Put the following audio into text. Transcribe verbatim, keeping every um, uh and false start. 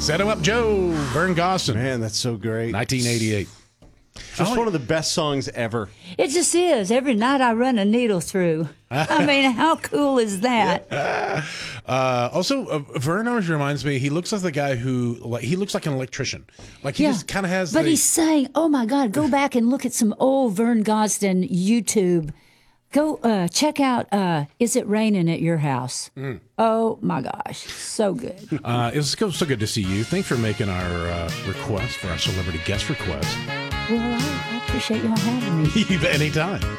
Set Him Up Joe, Vern Gosdin. Man, that's so great. nineteen eighty-eight. Just Oh, one of the best songs ever. It just is. Every night I run a needle through. I mean, how cool is that? Uh, also, uh, Vern always reminds me, he looks like the guy who, like, he looks like an electrician. Like, he Yeah. just kind of has But the... he's saying, oh my God, go back and look at some old Vern Gosdin YouTube. Go uh, check out uh, Is It Raining at Your House? Mm. Oh my gosh, so good. Uh, it was so so good to see you. Thanks for making our uh, request for our celebrity guest request. Well, I, I appreciate y'all having me. Anytime.